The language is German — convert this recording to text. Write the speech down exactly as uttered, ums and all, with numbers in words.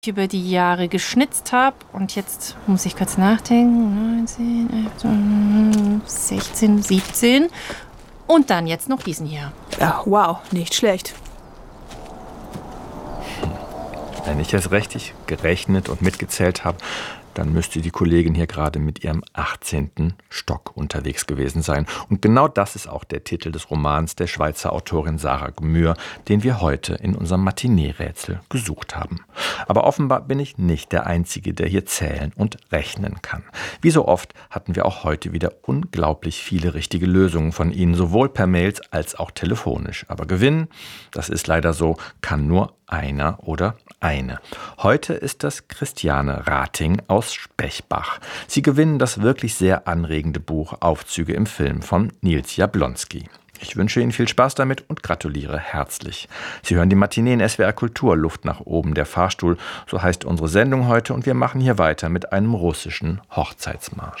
über die Jahre geschnitzt habe. Und jetzt muss ich kurz nachdenken. neunzehn, sechzehn, siebzehn. Und dann jetzt noch diesen hier. Ja, wow, nicht schlecht. Wenn ich es richtig gerechnet und mitgezählt habe, dann müsste die Kollegin hier gerade mit ihrem achtzehnten Stock unterwegs gewesen sein. Und genau das ist auch der Titel des Romans der Schweizer Autorin Sarah Gmür, den wir heute in unserem Matinee-Rätsel gesucht haben. Aber offenbar bin ich nicht der Einzige, der hier zählen und rechnen kann. Wie so oft hatten wir auch heute wieder unglaublich viele richtige Lösungen von Ihnen, sowohl per Mails als auch telefonisch. Aber gewinnen, das ist leider so, kann nur einer oder eine. Heute ist das Christiane Rating aus Spechbach. Sie gewinnen das wirklich sehr anregende Buch Aufzüge im Film von Nils Jablonski. Ich wünsche Ihnen viel Spaß damit und gratuliere herzlich. Sie hören die Matinee in S W R Kultur, Luft nach oben, der Fahrstuhl, so heißt unsere Sendung heute, und wir machen hier weiter mit einem russischen Hochzeitsmarsch.